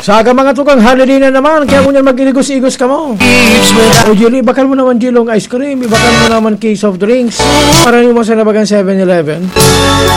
Sa mga tukang holiday na naman, kaya kung yan mag-igos-igos ka mo. O Jilly, bakal mo naman Jilong ice cream, ibakal mo naman case of drinks. Para mo sa nabagang 7-Eleven.